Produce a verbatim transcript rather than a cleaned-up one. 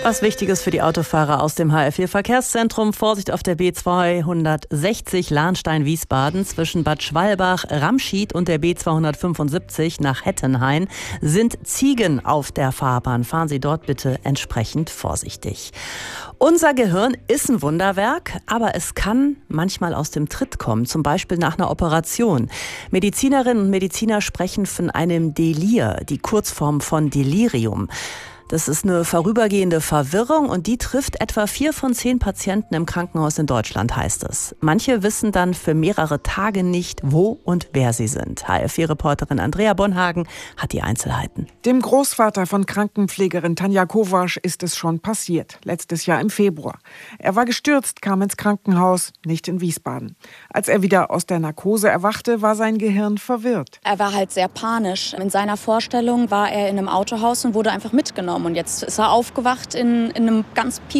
Was Wichtiges für die Autofahrer aus dem H F vier Verkehrszentrum. Vorsicht auf der B zweihundertsechzig Lahnstein-Wiesbaden zwischen Bad Schwalbach, Ramschied und der B zweihundertfünfundsiebzig nach Hettenhain sind Ziegen auf der Fahrbahn. Fahren Sie dort bitte entsprechend vorsichtig. Unser Gehirn ist ein Wunderwerk, aber es kann manchmal aus dem Tritt kommen, zum Beispiel nach einer Operation. Medizinerinnen und Mediziner sprechen von einem Delir, die Kurzform von Delirium. Das ist eine vorübergehende Verwirrung und die trifft etwa vier von zehn Patienten im Krankenhaus in Deutschland, heißt es. Manche wissen dann für mehrere Tage nicht, wo und wer sie sind. H F vier Reporterin Andrea Bonhagen hat die Einzelheiten. Dem Großvater von Krankenpflegerin Tanja Kovasch ist es schon passiert, letztes Jahr im Februar. Er war gestürzt, kam ins Krankenhaus, nicht in Wiesbaden. Als er wieder aus der Narkose erwachte, war sein Gehirn verwirrt. Er war halt sehr panisch. In seiner Vorstellung war er in einem Autohaus und wurde einfach mitgenommen. Und jetzt ist er aufgewacht in, in einem ganz